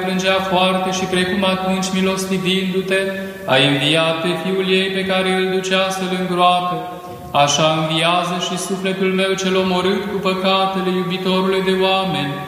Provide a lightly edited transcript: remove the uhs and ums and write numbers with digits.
plângea foarte și precum atunci, milostivindu-te, ai înviat pe Fiul ei pe care îl ducea să-l îngroape. Așa înviază și sufletul meu cel omorât cu păcatele iubitorului de oameni,